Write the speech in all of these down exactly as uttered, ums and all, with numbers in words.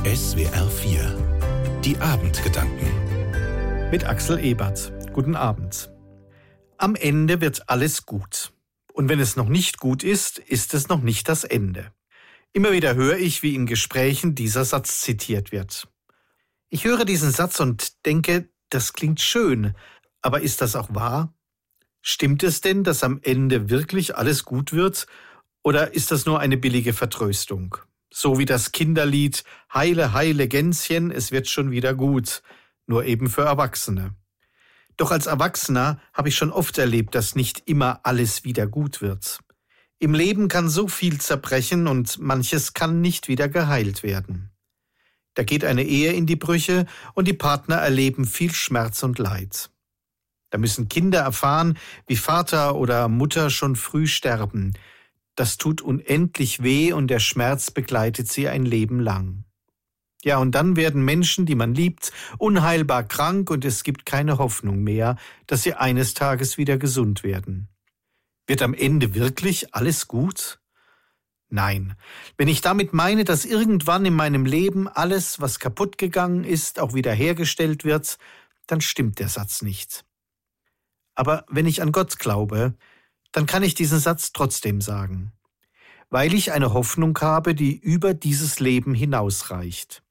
S W R vier. Die Abendgedanken. Mit Axel Ebert. Guten Abend. Am Ende wird alles gut. Und wenn es noch nicht gut ist, ist es noch nicht das Ende. Immer wieder höre ich, wie in Gesprächen dieser Satz zitiert wird. Ich höre diesen Satz und denke, das klingt schön, aber ist das auch wahr? Stimmt es denn, dass am Ende wirklich alles gut wird, oder ist das nur eine billige Vertröstung? So wie das Kinderlied »Heile, heile Gänschen, es wird schon wieder gut«, nur eben für Erwachsene. Doch als Erwachsener habe ich schon oft erlebt, dass nicht immer alles wieder gut wird. Im Leben kann so viel zerbrechen und manches kann nicht wieder geheilt werden. Da geht eine Ehe in die Brüche und die Partner erleben viel Schmerz und Leid. Da müssen Kinder erfahren, wie Vater oder Mutter schon früh sterben. Das tut unendlich weh und der Schmerz begleitet sie ein Leben lang. Ja, und dann werden Menschen, die man liebt, unheilbar krank und es gibt keine Hoffnung mehr, dass sie eines Tages wieder gesund werden. Wird am Ende wirklich alles gut? Nein. Wenn ich damit meine, dass irgendwann in meinem Leben alles, was kaputt gegangen ist, auch wieder hergestellt wird, dann stimmt der Satz nicht. Aber wenn ich an Gott glaube, dann kann ich diesen Satz trotzdem sagen, weil ich eine Hoffnung habe, die über dieses Leben hinausreicht.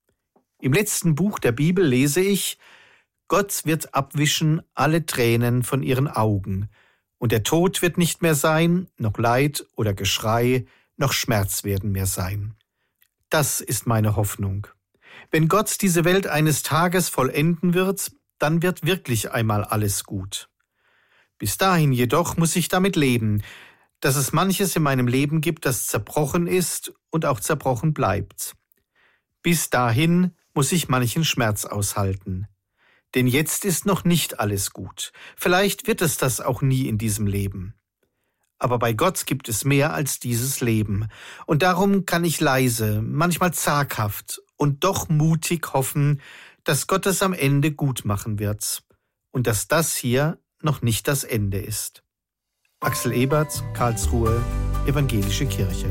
Im letzten Buch der Bibel lese ich, Gott wird abwischen alle Tränen von ihren Augen, und der Tod wird nicht mehr sein, noch Leid oder Geschrei, noch Schmerz werden mehr sein. Das ist meine Hoffnung. Wenn Gott diese Welt eines Tages vollenden wird, dann wird wirklich einmal alles gut. Bis dahin jedoch muss ich damit leben, dass es manches in meinem Leben gibt, das zerbrochen ist und auch zerbrochen bleibt. Bis dahin muss ich manchen Schmerz aushalten. Denn jetzt ist noch nicht alles gut. Vielleicht wird es das auch nie in diesem Leben. Aber bei Gott gibt es mehr als dieses Leben. Und darum kann ich leise, manchmal zaghaft und doch mutig hoffen, dass Gott es am Ende gut machen wird. Und dass das hier noch nicht das Ende ist. Axel Ebert, Karlsruhe, Evangelische Kirche.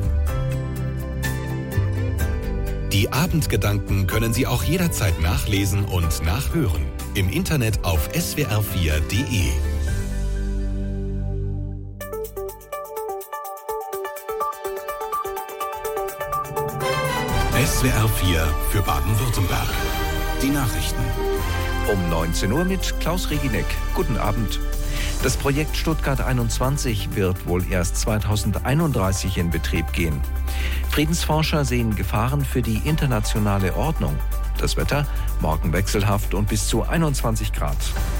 Die Abendgedanken können Sie auch jederzeit nachlesen und nachhören. Im Internet auf S W R vier Punkt de. S W R vier für Baden-Württemberg. Die Nachrichten. Um neunzehn Uhr mit Klaus Regineck. Guten Abend. Das Projekt Stuttgart einundzwanzig wird wohl erst zweitausendeinunddreißig in Betrieb gehen. Friedensforscher sehen Gefahren für die internationale Ordnung. Das Wetter morgen wechselhaft und bis zu einundzwanzig Grad.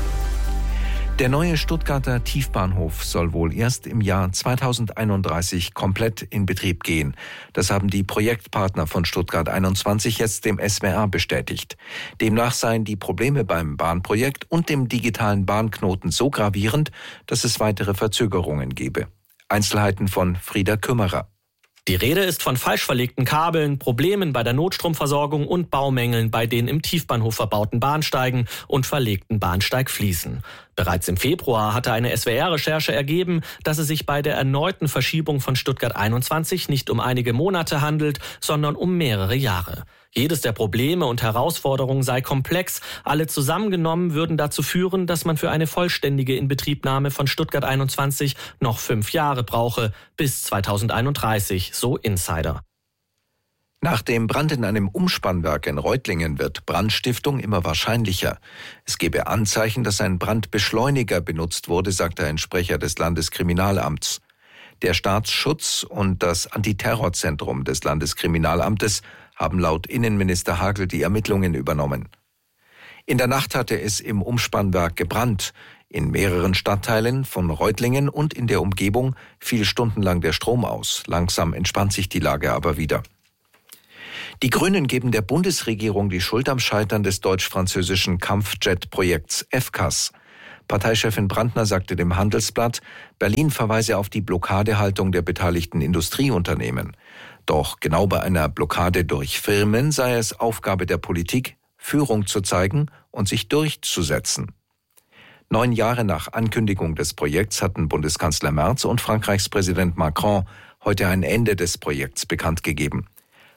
Der neue Stuttgarter Tiefbahnhof soll wohl erst im Jahr zweitausendeinunddreißig komplett in Betrieb gehen. Das haben die Projektpartner von Stuttgart einundzwanzig jetzt dem S W R bestätigt. Demnach seien die Probleme beim Bahnprojekt und dem digitalen Bahnknoten so gravierend, dass es weitere Verzögerungen gebe. Einzelheiten von Frieda Kümmerer. Die Rede ist von falsch verlegten Kabeln, Problemen bei der Notstromversorgung und Baumängeln bei den im Tiefbahnhof verbauten Bahnsteigen und verlegten Bahnsteigfliesen. Bereits im Februar hatte eine S W R-Recherche ergeben, dass es sich bei der erneuten Verschiebung von Stuttgart einundzwanzig nicht um einige Monate handelt, sondern um mehrere Jahre. Jedes der Probleme und Herausforderungen sei komplex. Alle zusammengenommen würden dazu führen, dass man für eine vollständige Inbetriebnahme von Stuttgart einundzwanzig noch fünf Jahre brauche, bis zweitausendeinunddreißig, so Insider. Nach dem Brand in einem Umspannwerk in Reutlingen wird Brandstiftung immer wahrscheinlicher. Es gebe Anzeichen, dass ein Brandbeschleuniger benutzt wurde, sagte ein Sprecher des Landeskriminalamts. Der Staatsschutz und das Antiterrorzentrum des Landeskriminalamtes haben laut Innenminister Hagel die Ermittlungen übernommen. In der Nacht hatte es im Umspannwerk gebrannt. In mehreren Stadtteilen von Reutlingen und in der Umgebung fiel stundenlang der Strom aus. Langsam entspannt sich die Lage aber wieder. Die Grünen geben der Bundesregierung die Schuld am Scheitern des deutsch-französischen Kampfjet-Projekts F C A S. Parteichefin Brandner sagte dem Handelsblatt, Berlin verweise auf die Blockadehaltung der beteiligten Industrieunternehmen. Doch genau bei einer Blockade durch Firmen sei es Aufgabe der Politik, Führung zu zeigen und sich durchzusetzen. Neun Jahre nach Ankündigung des Projekts hatten Bundeskanzler Merz und Frankreichs Präsident Macron heute ein Ende des Projekts bekannt gegeben.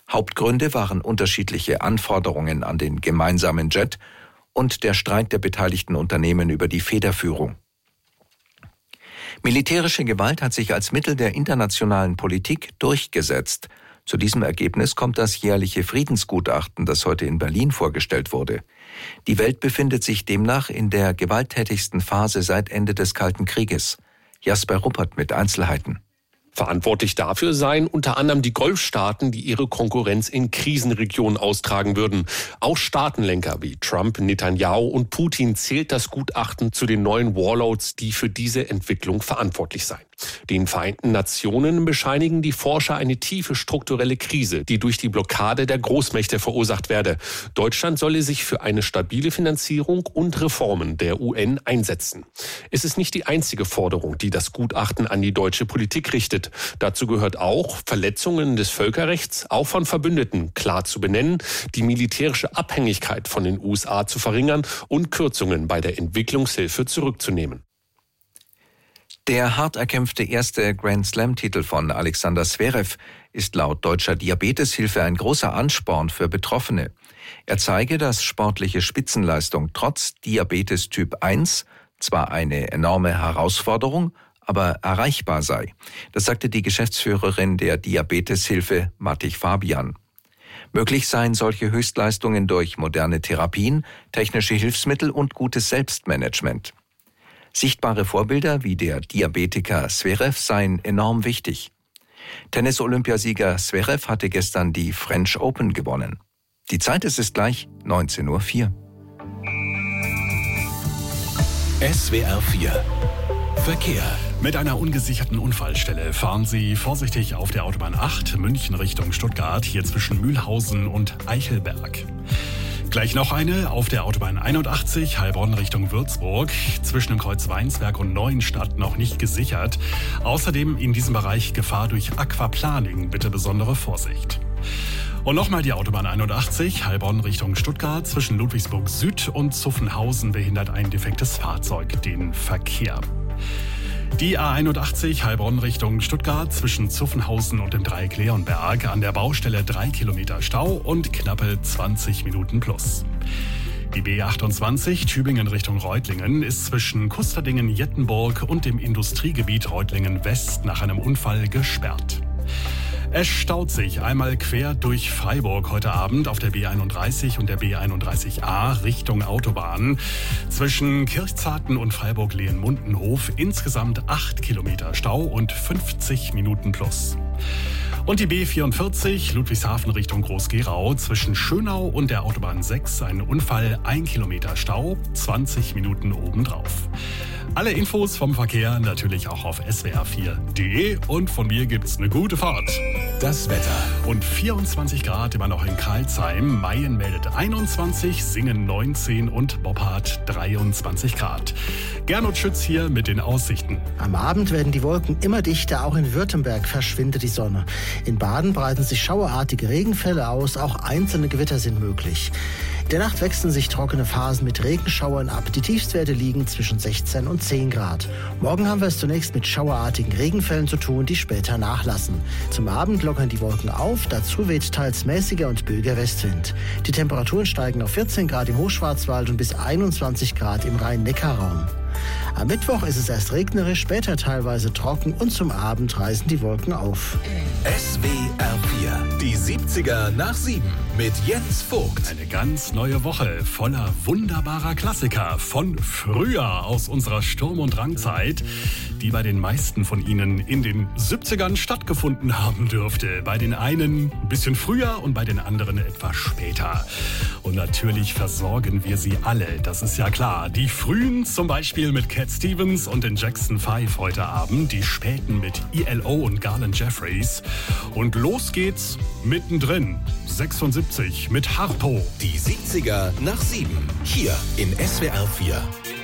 Hauptgründe waren unterschiedliche Anforderungen an den gemeinsamen Jet und der Streit der beteiligten Unternehmen über die Federführung. Militärische Gewalt hat sich als Mittel der internationalen Politik durchgesetzt. Zu diesem Ergebnis kommt das jährliche Friedensgutachten, das heute in Berlin vorgestellt wurde. Die Welt befindet sich demnach in der gewalttätigsten Phase seit Ende des Kalten Krieges. Jasper Ruppert mit Einzelheiten. Verantwortlich dafür seien unter anderem die Golfstaaten, die ihre Konkurrenz in Krisenregionen austragen würden. Auch Staatenlenker wie Trump, Netanyahu und Putin zählt das Gutachten zu den neuen Warlords, die für diese Entwicklung verantwortlich seien. Den Vereinten Nationen bescheinigen die Forscher eine tiefe strukturelle Krise, die durch die Blockade der Großmächte verursacht werde. Deutschland solle sich für eine stabile Finanzierung und Reformen der U N einsetzen. Es ist nicht die einzige Forderung, die das Gutachten an die deutsche Politik richtet. Dazu gehört auch, Verletzungen des Völkerrechts, auch von Verbündeten, klar zu benennen, die militärische Abhängigkeit von den U S A zu verringern und Kürzungen bei der Entwicklungshilfe zurückzunehmen. Der hart erkämpfte erste Grand-Slam-Titel von Alexander Zverev ist laut Deutscher Diabeteshilfe ein großer Ansporn für Betroffene. Er zeige, dass sportliche Spitzenleistung trotz Diabetes Typ eins zwar eine enorme Herausforderung, aber erreichbar sei. Das sagte die Geschäftsführerin der Diabeteshilfe, Mattich Fabian. Möglich seien solche Höchstleistungen durch moderne Therapien, technische Hilfsmittel und gutes Selbstmanagement. Sichtbare Vorbilder wie der Diabetiker Zverev seien enorm wichtig. Tennis-Olympiasieger Zverev hatte gestern die French Open gewonnen. Die Zeit ist es gleich neunzehn Uhr vier. S W R vier Verkehr. Mit einer ungesicherten Unfallstelle fahren Sie vorsichtig auf der Autobahn acht München Richtung Stuttgart, hier zwischen Mühlhausen und Eichelberg. Gleich noch eine auf der Autobahn einundachtzig Heilbronn Richtung Würzburg, zwischen dem Kreuz Weinsberg und Neuenstadt noch nicht gesichert. Außerdem in diesem Bereich Gefahr durch Aquaplaning, bitte besondere Vorsicht. Und nochmal die Autobahn einundachtzig Heilbronn Richtung Stuttgart, zwischen Ludwigsburg Süd und Zuffenhausen behindert ein defektes Fahrzeug den Verkehr. Die A einundachtzig Heilbronn Richtung Stuttgart zwischen Zuffenhausen und dem Dreieck Leonberg, an der Baustelle drei Kilometer Stau und knappe zwanzig Minuten plus. Die B achtundzwanzig Tübingen Richtung Reutlingen ist zwischen Kusterdingen-Jettenburg und dem Industriegebiet Reutlingen West nach einem Unfall gesperrt. Es staut sich einmal quer durch Freiburg heute Abend auf der B einunddreißig und der B einunddreißig A Richtung Autobahn. Zwischen Kirchzarten und Freiburg-Lehen-Mundenhof insgesamt acht Kilometer Stau und fünfzig Minuten plus. Und die B vierundvierzig Ludwigshafen Richtung Groß-Gerau zwischen Schönau und der Autobahn sechs ein Unfall, ein Kilometer Stau, zwanzig Minuten obendrauf. Alle Infos vom Verkehr natürlich auch auf S W R vier Punkt de und von mir gibt's eine gute Fahrt. Das Wetter. Und vierundzwanzig Grad immer noch in Karlsheim, Mayen meldet einundzwanzig, Singen neunzehn und Boppard dreiundzwanzig Grad. Gernot Schütz hier mit den Aussichten. Am Abend werden die Wolken immer dichter, auch in Württemberg verschwindet die Sonne. In Baden breiten sich schauerartige Regenfälle aus, auch einzelne Gewitter sind möglich. In der Nacht wechseln sich trockene Phasen mit Regenschauern ab. Die Tiefstwerte liegen zwischen sechzehn und zehn Grad. Morgen haben wir es zunächst mit schauerartigen Regenfällen zu tun, die später nachlassen. Zum Abend lockern die Wolken auf, dazu weht teils mäßiger und böiger Westwind. Die Temperaturen steigen auf vierzehn Grad im Hochschwarzwald und bis einundzwanzig Grad im Rhein-Neckar-Raum. Am Mittwoch ist es erst regnerisch, später teilweise trocken und zum Abend reißen die Wolken auf. S W R vier, die siebziger nach sieben mit Jens Vogt. Eine ganz neue Woche voller wunderbarer Klassiker von früher aus unserer Sturm- und Drangzeit, die bei den meisten von Ihnen in den siebzigern stattgefunden haben dürfte. Bei den einen ein bisschen früher und bei den anderen etwas später. Und natürlich versorgen wir sie alle, das ist ja klar. Die frühen zum Beispiel mit Cat Stevens und den Jackson Five heute Abend, die späten mit E L O und Garland Jeffries. Und los geht's mittendrin, sechsundsiebzig mit Harpo. Die siebziger nach sieben, hier in S W R vier.